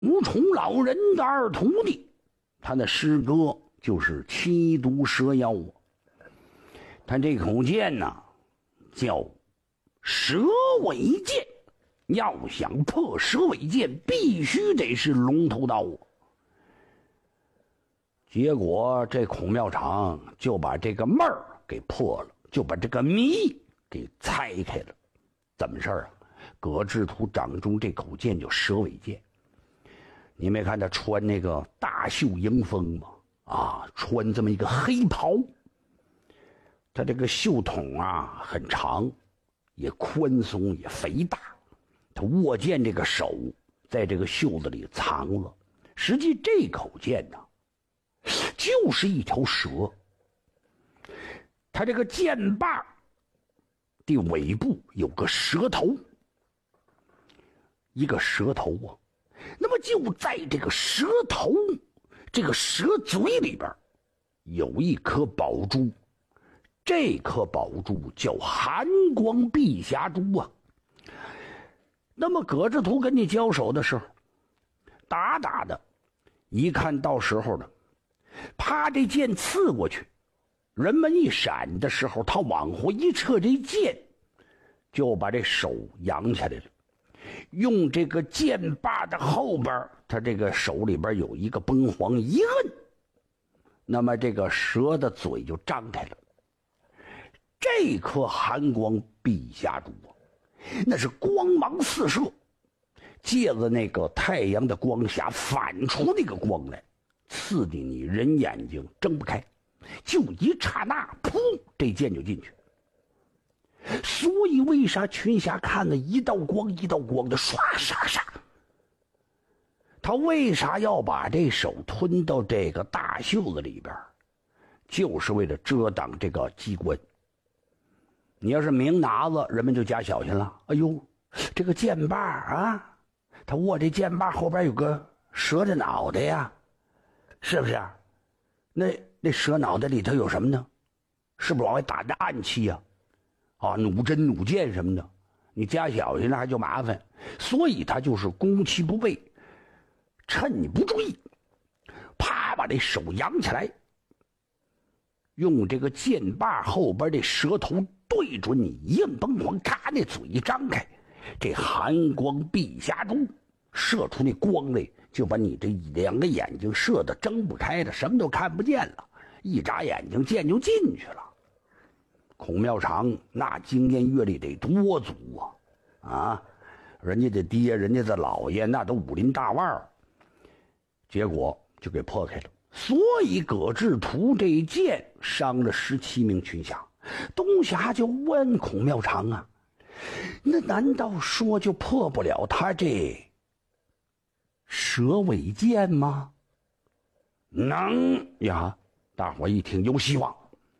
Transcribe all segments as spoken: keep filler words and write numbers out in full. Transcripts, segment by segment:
吴崇老人的二徒弟，他的师哥就是七毒蛇妖啊。他这口剑呢叫蛇尾剑，要想破蛇尾剑，必须得是龙头刀啊。结果这孔庙场就把这个闷儿给破了，就把这个谜给拆开了。怎么事儿啊？葛志图掌中这口剑叫蛇尾剑，你没看他穿那个大袖迎风吗？啊，穿这么一个黑袍，他这个袖筒啊很长，也宽松，也肥大。他握剑这个手在这个袖子里藏了，实际这口剑呢就是一条蛇。他这个剑把的尾部有个蛇头，一个蛇头啊。那么就在这个蛇头这个蛇嘴里边有一颗宝珠，这颗宝珠叫寒光碧霞珠啊。那么葛志图跟你交手的时候，打打的一看到时候呢，啪，这剑刺过去，人们一闪的时候，他往后一撤，这剑就把这手扬起来了，用这个剑把的后边，他这个手里边有一个崩簧，一摁，那么这个蛇的嘴就张开了。这颗寒光碧霞珠啊，那是光芒四射，借着那个太阳的光下反出那个光来，刺激你人眼睛睁不开，就一刹那，噗，这剑就进去。所以为啥群侠看了一道光一道光的唰唰唰？他为啥要把这手吞到这个大袖子里边？就是为了遮挡这个机关。你要是明拿子，人们就加小心了。哎呦，这个剑把啊，他握这剑把后边有个蛇的脑袋呀，是不是？那那蛇脑袋里头有什么呢？是不是往外打着暗器呀？啊，弩针弩箭什么的，你加小心了还就麻烦。所以他就是攻其不备，趁你不注意，啪把这手扬起来，用这个剑把后边这蛇头对准你一摁崩簧，咔，那嘴一张开，这寒光碧霞珠射出那光来，就把你这两个眼睛射得睁不开的，什么都看不见了。一眨眼睛，剑就进去了。孔庙场那经验阅历得多足啊！啊，人家的爹，人家的老爷，那都武林大腕儿，结果就给破开了。所以葛志图这一剑伤了十七名群侠。东侠就问孔庙场啊，那难道说就破不了他这蛇尾剑吗？能呀！大伙一听有希望。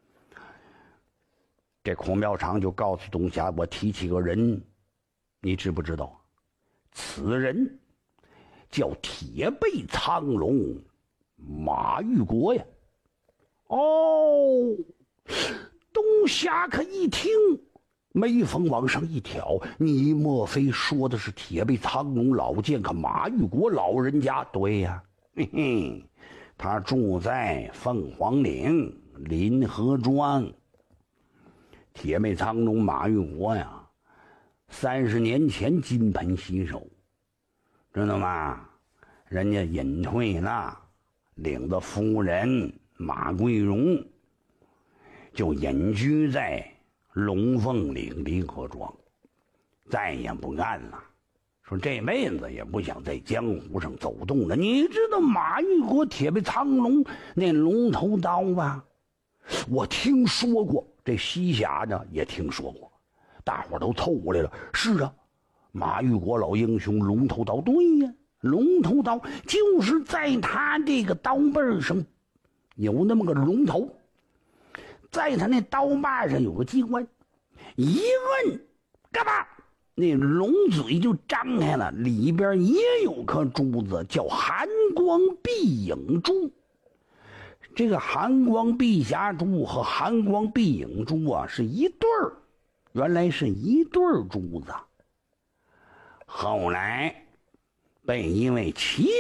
这孔庙场就告诉东侠，我提起个人，你知不知道？此人叫铁背苍龙马玉国呀。哦，东侠可一听，眉峰往上一挑，你莫非说的是铁背苍龙老剑客马玉国老人家？对呀，嘿嘿，他住在凤凰岭临河庄。铁背苍龙马玉国呀，三十年前金盆洗手，知道吗？人家隐退了，领着夫人马桂荣就隐居在龙凤岭临河庄，再也不干了，说这辈子也不想在江湖上走动了。你知道马玉国铁背苍龙那龙头刀吧？我听说过，这西侠呢也听说过，大伙都凑过来了。是啊，马玉国老英雄龙头刀，对呀，龙头刀就是在他这个刀背上有那么个龙头，在他那刀把上有个机关，一摁，干嘛？那龙嘴就张开了，里边也有颗珠子，叫寒光碧影珠。这个寒光碧霞珠和寒光碧影珠啊是一对儿，原来是一对儿珠子。后来本因为其